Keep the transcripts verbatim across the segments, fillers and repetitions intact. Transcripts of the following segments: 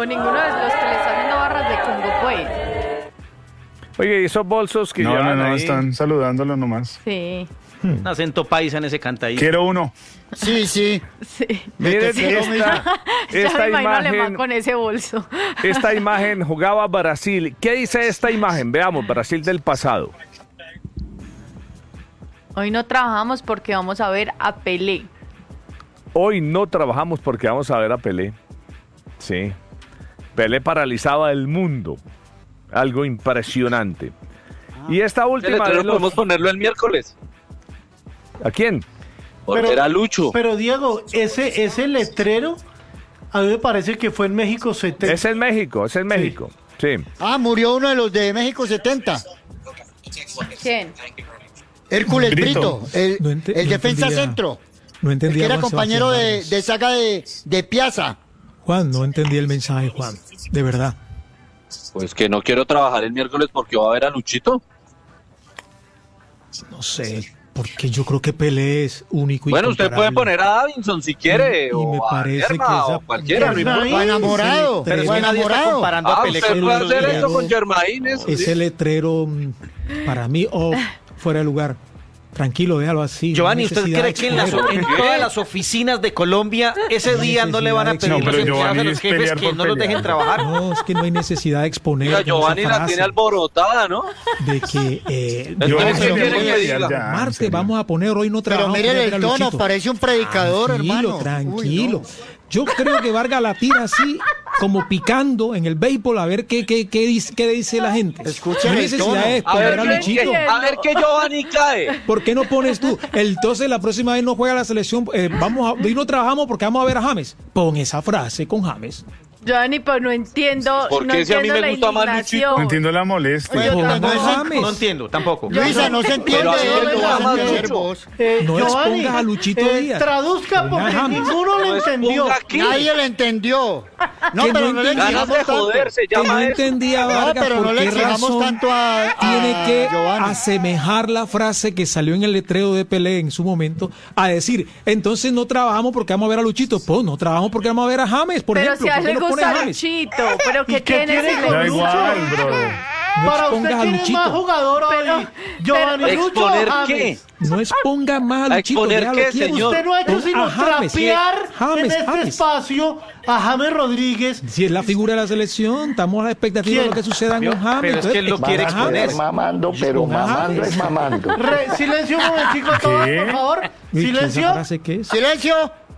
Con ninguno de los que le está haciendo barras de Congo, pues. Oye, ¿y esos bolsos que No, llevan no, no, ahí? están saludándolo nomás. Sí. Un acento paisa en ese cantadito. Quiero uno. Sí, sí. Sí. Miren esta, Ya me esta imagino a Alemán imagen. con ese bolso. Esta imagen jugaba Brasil. ¿Qué dice esta imagen? Veamos, Brasil del pasado. Hoy no trabajamos porque vamos a ver a Pelé. Hoy no trabajamos porque vamos a ver a Pelé. Sí. Pelé paralizaba el mundo. Algo impresionante. Y esta El última letrero de los... podemos ponerlo el miércoles. ¿A quién? Porque Pero- era Lucho. Pero Diego, ese, ese letrero, a mí me parece que fue en México setenta. Es en México, es en México. Sí. Ah, murió uno de los de México setenta. ¿Quién? Hércules Brito. Brito, el, No ente- el no defensa entendía. centro. No El entendía. que era Juan compañero Sebastián de, Vargas. de saga de, de Piazza. Juan, no entendí el mensaje, Juan. De verdad. Pues que no quiero trabajar el miércoles porque va a ver a Luchito. No sé, porque yo creo que Pelé es único y Bueno, usted puede incomparable. poner a Davinson si quiere, Y- y o me a parece Lerma, que esa- o cualquiera, no importa. Germain, O enamorado. Pero Pero es o que nadie está enamorado. comparando a Ah, Pelé usted con puede Lucho hacer Díaz. eso con Germain, eso sí. Ese letrero, mm, para mí, oh, fuera de lugar. Tranquilo, déjalo así. Giovanni, no hay ¿usted necesidad cree de que en, las, exponerlo. en todas las oficinas de Colombia ese día no le van a necesidad pedir de los exponer. No, pero empleados a Giovanni los es jefes pelear que por no los pelear. dejen trabajar? No, es que no hay necesidad de exponer. Mira, Giovanni la tiene alborotada, ¿no? De que eh, Entonces, vamos ¿qué a quiere poner- que diga? Ya, en Marte, serio. vamos a poner hoy no Pero trabajamos. mire para ver a el tono, Luchito. parece un predicador, Tranquilo, hermano. tranquilo. Uy, no. Yo creo que Vargas la tira así, como picando en el béisbol, a ver qué, qué, qué, dice, qué dice la gente. Escuchen no hay el necesidad tono. de A exponer ver, a qué- Luchito. qué- a ver que Giovanni cae. ¿Por qué no pones tú? Entonces la próxima vez no juega la selección. eh, vamos a, hoy no trabajamos porque vamos a ver a James. Pon esa frase con James. Giovanni, pues no entiendo. ¿Por no qué si a mí entiendo me la gusta más indignación. Luchito? No entiendo la molestia. Oye, Pon no, a no es- James. No entiendo, tampoco. Luisa, no se entiende. Pero así eh, es, lo lo hacen ama entender mucho. vos. Eh, No Giovanni, expongas a Luchito eh, Díaz. traduzca Ponga porque a James. ninguno No le entendió. exponga aquí. Nadie le entendió. No, Que pero no no le entendí. Ganas exijamos de tanto. joder se Que no llama eso. entendía No, Vargas pero por no le qué exijamos razón tanto a, a tiene que Giovanni. asemejar la frase que salió en el letrero de Pelé en su momento a decir, entonces no trabajamos porque vamos a ver a Luchito. Pues no trabajamos porque vamos a ver a James, por Pero ejemplo. si a él ¿Por qué le no pones a gusta James? Luchito, pero ¿Y ¿qué qué tiene tiene ese con Da Lucho? igual, bro. No Para usted, expongas a ¿quién es más Luchito. jugador hoy? Pero- Giovanni pero- Lucho o ¿Exponer James? qué? No exponga más a ¿A Luchito. exponer déjalo qué, quieto. señor? Usted no ha hecho Pon sino a James. trapear James, en este James. espacio a James Rodríguez. Si es la figura de la selección, estamos a la expectativa ¿Quién? de lo que suceda con James. Pero es que él lo Entonces, quiere ponga a James. exponer. mamando, pero Ponga a mamando James. es mamando. Re- silencio un momentico todos, ¿Qué? por favor. Uy, ¿esa Silencio. frase qué es? Silencio.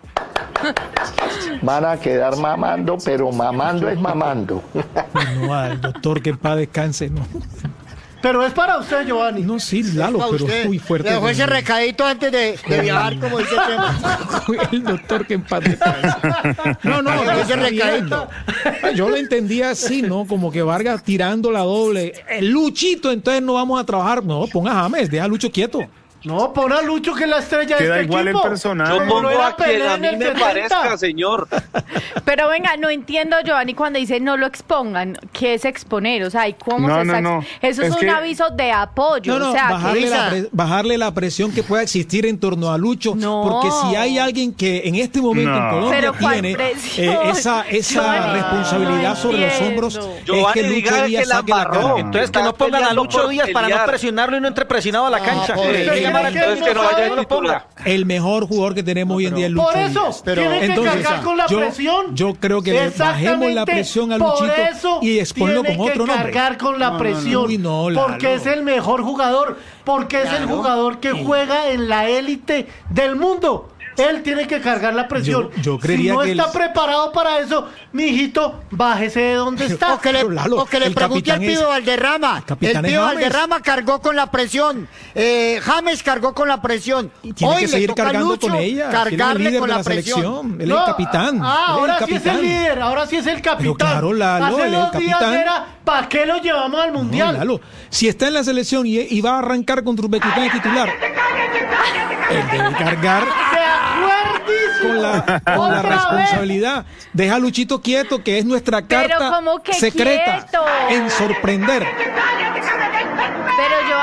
Van a quedar mamando, pero mamando es mamando. No, al doctor que en paz descanse, no. Pero es para usted, Giovanni. No, sí, Lalo, Pa' pero usted. muy fuerte. Le dejó ese recadito antes de, de viajar, como dice Chema. El doctor que en paz descanse. No, no, Le dejó no, ese está bien. recadito. Yo lo entendía así, ¿no? Como que Vargas tirando la doble. El Luchito, entonces no vamos a trabajar. No, ponga a James, deja a Lucho quieto. No, pon a Lucho que es la estrella Queda de este igual el equipo. personaje. Yo Como pongo no era a quien Pelé a en mí el me setenta. parezca, señor. Pero venga, no entiendo, Giovanni, cuando dice no lo expongan, ¿qué es exponer? O sea, ¿y cómo No, se no, está no. ex- Eso es, Es un que- aviso de apoyo. No, no, o sea, bajarle, que- la pre- bajarle la presión que pueda existir en torno a Lucho. No. Porque si hay alguien que en este momento No. en Colombia Pero ¿cuál tiene presión? eh, esa, esa Giovanni, responsabilidad no sobre los entiendo. hombros, es Giovanni, que Lucho diga Díaz que la saque la embarró. cara. Entonces que no Está pongan a peleando Lucho por Díaz para no pelear. presionarlo y no entre presionado a la Ah, cancha. por Eh, eso. que llamar a- ¿Quién Entonces que no vaya no de lo ponga. titular. El mejor jugador que tenemos hoy en día es Lucho Por eso, Díaz. tiene que Entonces, cargar con la yo- presión. yo creo que le bajemos la Exactamente, presión a por Luchito eso y exponlo tiene con otro que nombre. cargar con la No, no, no. presión. Uy, no, Lalo. porque es el mejor jugador. Porque es el Claro. jugador que juega en la élite del mundo. Él tiene que cargar la presión. Yo- yo creería si no que está el- preparado para eso, mijito, bájese de donde está. O que le, Pero, Lalo, o que le el pregunte al capitán es- Pío Valderrama. el capitán El es Pío James. Valderrama cargó con la presión. Eh, James cargó con la presión. Y tiene Hoy que le seguir toca a cargando Lucho con ella. Él es el cargarle líder con de la, la presión. selección. Él No, es el capitán. Ah, Él es ahora el sí es el capitán. líder, ahora sí es el capitán. claro, Lalo, Hace él es el dos días capitán. era, ¿para qué lo llevamos al No, mundial? Lalo, si está en la selección y, y va a arrancar contra Uzbekistán de titular, él debe cargar De acuerdísimo. con la, con la Otra vez. responsabilidad. Deja a Luchito quieto, que es nuestra Pero carta ¿cómo que secreta quieto? en sorprender. Pero Giovanni, no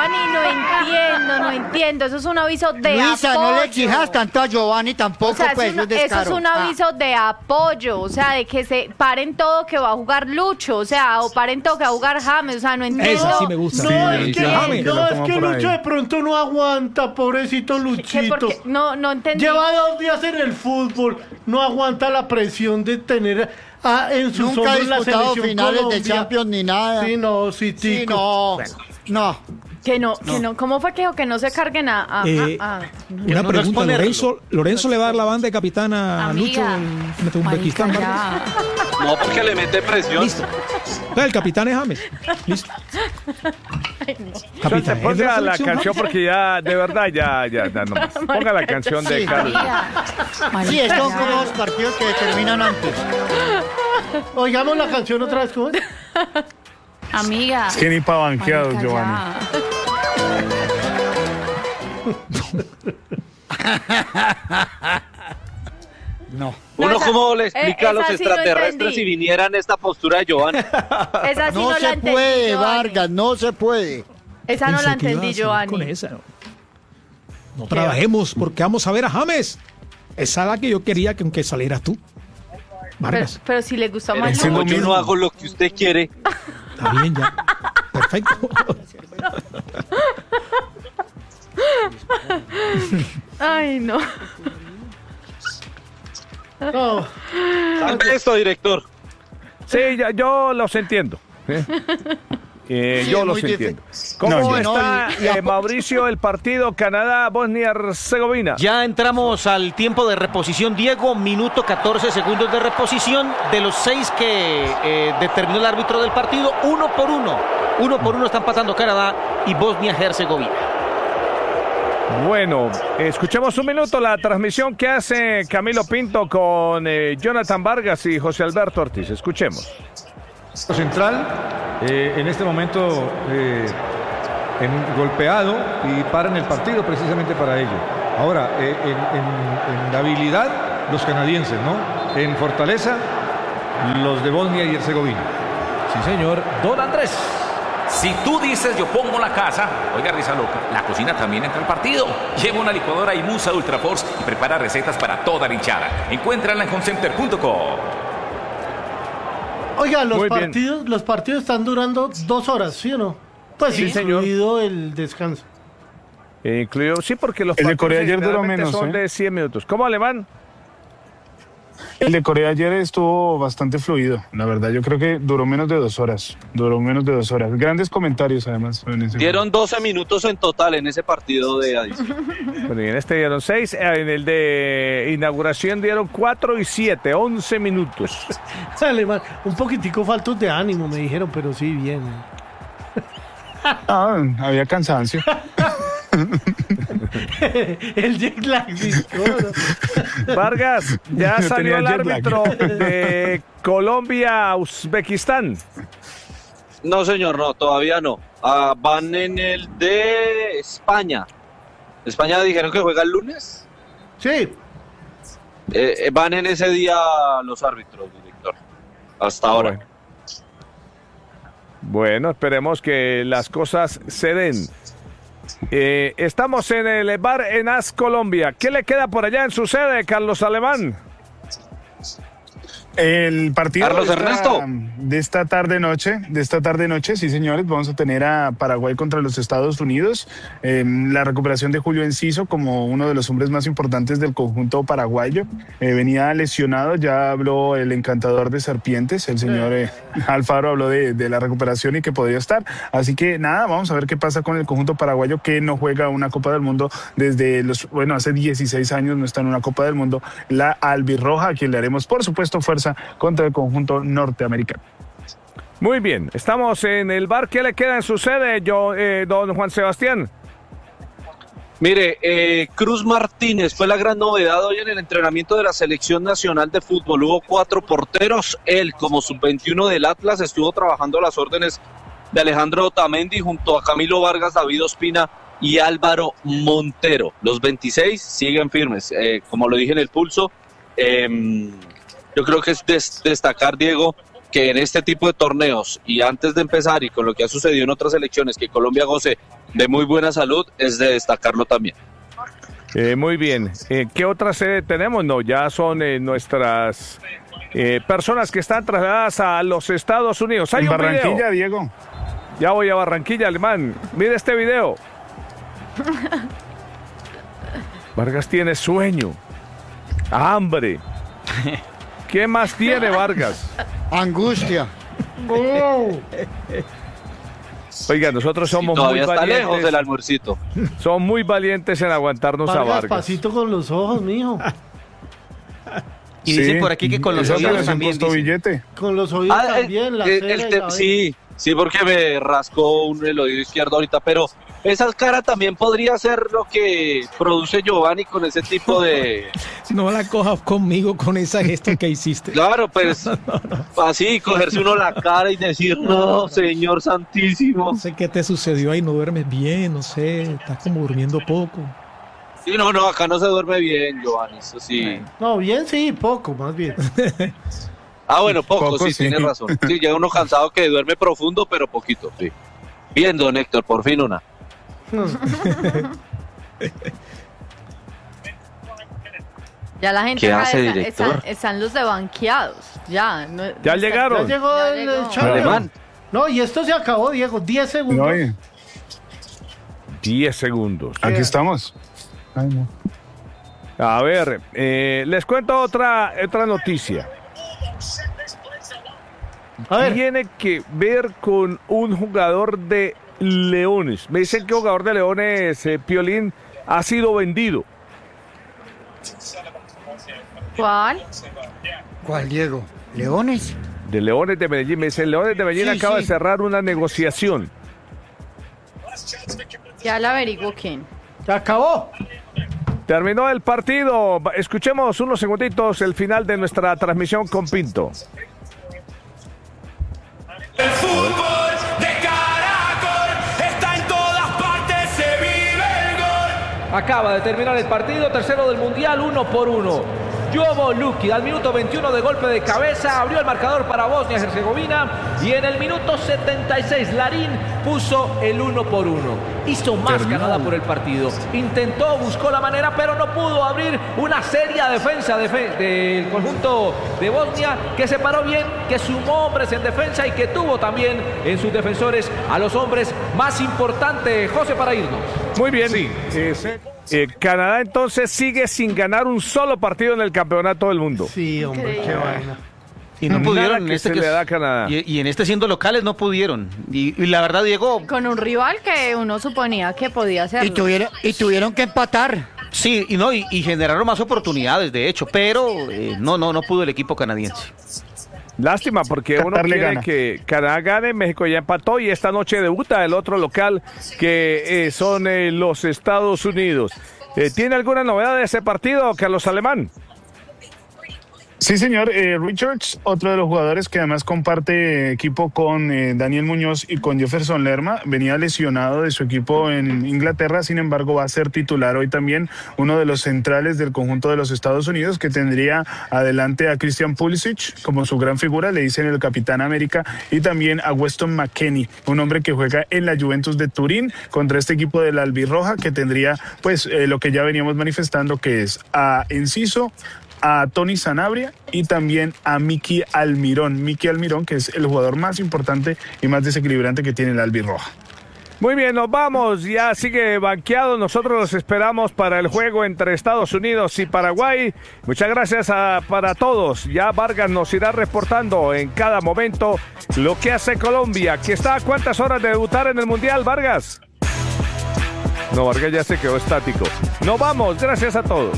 entiendo, no entiendo. Eso es un aviso de Luisa, apoyo. no le exijas tanto a Giovanni tampoco, O sea, es pues, un- es eso descaro. es un aviso de apoyo, o sea, de que se paren todo que va a jugar Lucho, o sea, o paren todo que va a jugar James, o sea, no entiendo. Esa sí me gusta. No, Sí, es que, James. no, Lo es tomo que por Lucho ahí. de pronto no aguanta, pobrecito Que Luchito. porque- no, no entendí. Lleva dos días en el fútbol, no aguanta la presión de tener a- en sus Nunca ha hombros la disputado selección finales Colombia. de Champions ni nada. Sí, no, sí, Sí, tico. no. No. Que no, que no, ¿cómo fue que, que no se carguen a... a- Eh, a- a- Una no pregunta, exponerlo. Lorenzo, Lorenzo le va a dar la banda de capitán a Lucho Amiga, en Uzbekistán, marica, Vargas. ya. No, porque le mete presión. Listo. Entonces, el capitán es James. Listo. Capitán, Ponga es de la selección, canción James. porque ya, de verdad, ya, ya, ya no más. Ponga la canción de Sí. Carlos. Amiga, Sí, marica, son ya. como los partidos que terminan antes. Oigamos la canción otra vez, ¿cómo es? Amiga. Es que ni pa' banqueados, marica, Giovanni. ya. No. No, Uno esa- cómo le eh, explica a los esa sí no extraterrestres entendí. si vinieran esta postura de Giovanni. Esa sí No no, la se entendí, puede, Giovanni. Vargas, no se puede. Esa no la Pensé que iba a entendí, salir Giovanni. con esa, ¿no? No trabajemos porque vamos a ver a James. Esa es la que yo quería que aunque salieras tú. Pero, Vargas, pero si le gusta Pero más Ese como lo yo mismo. no hago lo que usted quiere. está bien ya. Perfecto. Ay, no. No. Salve esto, director. Sí, ya- yo los entiendo. ¿eh? Eh, Sí, yo es los muy entiendo. difícil. ¿Cómo No, yo- está, no, y- y eh, a- Mauricio, el partido Canadá-Bosnia-Herzegovina? Ya entramos al tiempo de reposición, Diego, minuto catorce segundos de reposición. De los seis que eh, determinó el árbitro del partido, uno por uno. Uno por uno están pasando Canadá y Bosnia-Herzegovina. Bueno, escuchemos un minuto la transmisión que hace Camilo Pinto con eh, Jonathan Vargas y José Alberto Ortiz. Escuchemos. Central, eh, en este momento eh, en- golpeado y paran el partido precisamente para ello. Ahora, eh, en, en- en habilidad, los canadienses, ¿no? En fortaleza, los de Bosnia y Herzegovina. Sí, señor. Don Andrés. Si tú dices yo pongo la casa, oiga, risa loca, la cocina también entra al partido. Lleva una licuadora Imusa Ultra Force y prepara recetas para toda la hinchada. Encuéntrala en homecenter punto com. Oiga, los Muy bien. partidos, los partidos están durando dos horas, ¿sí o no? Pues Sí, señor. incluido el descanso. Eh, incluido, sí, porque los El de partidos Corea ayer duró generalmente menos, son ¿eh? de cien minutos. ¿Cómo, Alemán? El de Corea ayer estuvo bastante fluido, la verdad. Yo creo que duró menos de dos horas. Duró menos de dos horas. Grandes comentarios, además. en ese Dieron doce minutos en total en ese partido de adición. Bueno, y en este dieron seis, eh, en el de inauguración dieron cuatro y siete, once minutos. Alemán, un poquitico faltos de ánimo, me dijeron, pero sí, bien. Ah, había cansancio. El jet lag, sí, ¿cómo no? Vargas, ya Yo salió el tenía jet lag. árbitro de Colombia-Uzbekistán. No, señor, no, todavía no. Ah, van en el de España. ¿España dijeron que juega el lunes? Sí, Eh, eh, van en ese día los árbitros, director. Hasta ahora. Bueno. Bueno, esperemos que las cosas se den. Eh, estamos en el bar en As Colombia. ¿Qué le queda por allá en su sede, Carlos Alemán? El partido Carlos de esta, Ernesto. de esta tarde noche, de esta tarde noche, sí señores, vamos a tener a Paraguay contra los Estados Unidos. Eh, la recuperación de Julio Enciso como uno de los hombres más importantes del conjunto paraguayo. Eh, venía lesionado, ya habló el encantador de serpientes, el señor eh, Alfaro habló de, de la recuperación y que podría estar. Así que nada, vamos a ver qué pasa con el conjunto paraguayo que no juega una Copa del Mundo desde los, bueno, hace dieciséis años no está en una Copa del Mundo. La albirroja, a quien le haremos por supuesto fuerza contra el conjunto norteamericano. Muy bien, estamos en el bar. ¿Qué le queda en su sede, yo, eh, don Juan Sebastián? Mire, eh, Cruz Martínez fue la gran novedad hoy en el entrenamiento de la Selección Nacional de Fútbol. Hubo cuatro porteros. Él, como sub veintiuno del Atlas, estuvo trabajando a las órdenes de Alejandro Otamendi junto a Camilo Vargas, David Ospina y Álvaro Montero. Los veintiséis siguen firmes. Eh, como lo dije en el pulso, eh, yo creo que es des- destacar, Diego, que en este tipo de torneos y antes de empezar y con lo que ha sucedido en otras elecciones, que Colombia goce de muy buena salud, es de destacarlo también. Eh, muy bien. Eh, ¿Qué otra sede tenemos? No, ya son eh, nuestras eh, personas que están trasladadas a los Estados Unidos. Hay En un Barranquilla, video. Diego. Ya voy a Barranquilla, Alemán. Mire este video. Vargas tiene sueño, hambre. ¿Qué más tiene Vargas? Angustia. Oiga, nosotros somos Sí, muy todavía está valientes. lejos del almuercito. Son muy valientes en aguantarnos a Vargas, Vargas. pasito con los ojos, mijo. Y dicen por aquí que con los Eso que oídos les han también. puesto dicen. billete. Con los oídos Ah, también, la el- cera el y te- la sí, sí, porque me rascó un, el oído izquierdo ahorita, pero esa cara también podría ser lo que produce Giovanni con ese tipo de... No la cojas conmigo con esa gesto que hiciste. Claro, pues así, cogerse uno la cara y decir, no, Señor Santísimo. No sé qué te sucedió ahí, no duermes bien, no sé, estás como durmiendo poco. Sí, no, no, acá no se duerme bien, Giovanni, eso sí. No, bien sí, poco, más bien. Ah, bueno, poco, Poco, sí, sí. tiene razón. Sí, llega uno cansado que duerme profundo, pero poquito, sí. Bien, don Héctor, por fin una. Ya la gente ¿Qué acá hace, está- director? están, están los de banqueados. Ya, no- Ya no llegaron. Ya llegó Ya el, llegó. el Champions. Alemán. No, y esto se acabó, Diego. diez segundos. Oye, diez segundos. aquí estamos. Ay, no. A ver, eh, les cuento otra, otra noticia. A ver. Tiene que ver con un jugador de Leones. Me dicen que un jugador de Leones, eh, Piolín, ha sido vendido. ¿Cuál? ¿Cuál, Diego? ¿Leones? De Leones de Medellín. Me dicen, Leones de Medellín Sí, acaba sí. de cerrar una negociación. Ya la averiguo quién. Se acabó. Terminó el partido. Escuchemos unos segunditos el final de nuestra transmisión con Pinto. El fútbol de Caracol está en todas partes, se vive el gol. Acaba de terminar el partido, tercero del Mundial, uno por uno. Yobo Luki al minuto veintiuno de golpe de cabeza abrió el marcador para Bosnia-Herzegovina y en el minuto setenta y seis Larín puso el uno por uno. Hizo más Terminó. ganada por el partido. Intentó, buscó la manera, pero no pudo abrir una seria defensa defe- del conjunto de Bosnia que se paró bien, que sumó hombres en defensa y que tuvo también en sus defensores a los hombres más importantes. José, para irnos. Muy bien. Sí. Eh, eh, Canadá entonces sigue sin ganar un solo partido en el campeonato del mundo. Sí, hombre, qué vaina. Y no Nada pudieron en que este se que le es- da a Canadá. Y, y en este siendo locales no pudieron. Y, y la verdad, Diego, Con un rival que uno suponía que podía ser. Y tuvieron, y tuvieron que empatar. sí, y no, y, y generaron más oportunidades, de hecho, pero eh, no, no, no pudo el equipo canadiense. Lástima, porque uno Qatar le quiere gana. que Canadá gane, México ya empató y esta noche debuta el otro local que eh, son eh, los Estados Unidos. Eh, ¿Tiene alguna novedad de ese partido, Carlos Alemán? Sí, señor. Eh, Richards, otro de los jugadores que además comparte equipo con eh, Daniel Muñoz y con Jefferson Lerma, venía lesionado de su equipo en Inglaterra, sin embargo va a ser titular hoy también, uno de los centrales del conjunto de los Estados Unidos, que tendría adelante a Christian Pulisic como su gran figura, le dicen el Capitán América, y también a Weston McKennie, un hombre que juega en la Juventus de Turín contra este equipo de la Albirroja, que tendría pues eh, lo que ya veníamos manifestando, que es a Enciso, a Tony Sanabria y también a Miki Almirón. Miki Almirón, que es el jugador más importante y más desequilibrante que tiene el Albirroja. Muy bien, nos vamos. Ya sigue banqueado. Nosotros los esperamos para el juego entre Estados Unidos y Paraguay. Muchas gracias a, para todos. Ya Vargas nos irá reportando en cada momento lo que hace Colombia, que está a cuántas horas de debutar en el Mundial, Vargas. No, Vargas ya se quedó estático. Nos vamos. Gracias a todos.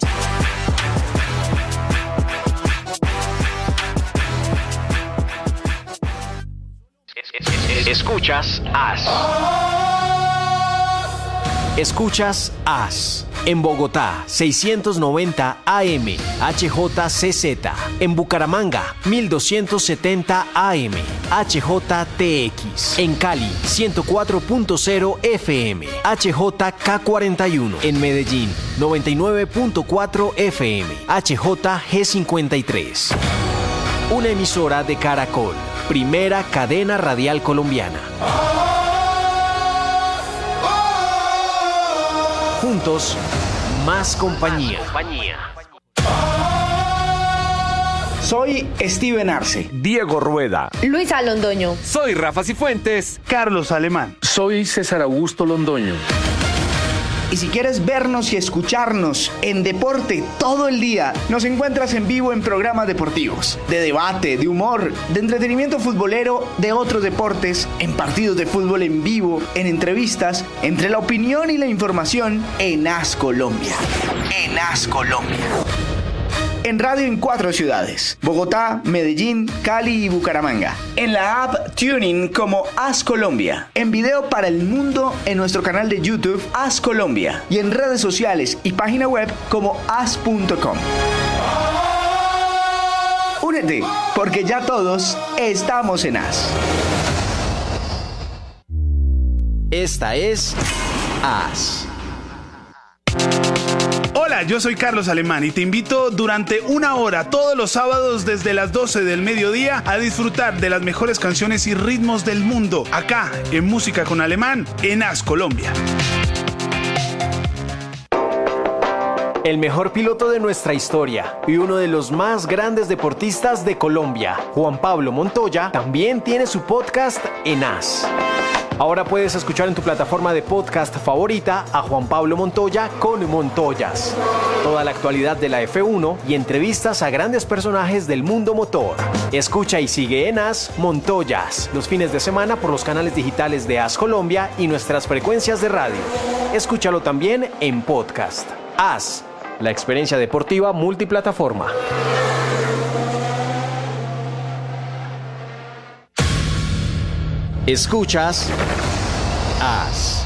Escuchas As. Escuchas As. En Bogotá, seiscientos noventa A M, H J C Z. En Bucaramanga, mil doscientos setenta A M, H J T X. En Cali, ciento cuatro punto cero F M, H J K cuarenta y uno. En Medellín, noventa y nueve punto cuatro F M, H J G cincuenta y tres. Una emisora de Caracol, primera cadena radial colombiana. Juntos, más compañía. Soy Steven Arce. Diego Rueda. Luisa Londoño. Soy Rafa Cifuentes. Carlos Alemán. Soy César Augusto Londoño. Y si quieres vernos y escucharnos en deporte todo el día, nos encuentras en vivo en programas deportivos, de debate, de humor, de entretenimiento futbolero, de otros deportes, en partidos de fútbol en vivo, en entrevistas, entre la opinión y la información en As Colombia. En As Colombia. En radio en cuatro ciudades: Bogotá, Medellín, Cali y Bucaramanga. En la app TuneIn como As Colombia. En video para el mundo en nuestro canal de YouTube As Colombia. Y en redes sociales y página web como as punto com. Únete, porque ya todos estamos en As. Esta es As. Hola, yo soy Carlos Alemán y te invito durante una hora todos los sábados desde las doce del mediodía a disfrutar de las mejores canciones y ritmos del mundo, acá en Música con Alemán, en As Colombia. El mejor piloto de nuestra historia y uno de los más grandes deportistas de Colombia, Juan Pablo Montoya, también tiene su podcast en As. Ahora puedes escuchar en tu plataforma de podcast favorita a Juan Pablo Montoya con Montoyas. Toda la actualidad de la F uno y entrevistas a grandes personajes del mundo motor. Escucha y sigue en As Montoyas los fines de semana por los canales digitales de As Colombia y nuestras frecuencias de radio. Escúchalo también en podcast. As, la experiencia deportiva multiplataforma. Escuchas As.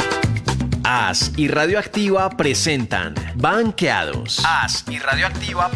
As y Radioactiva presentan Banqueados. As y Radioactiva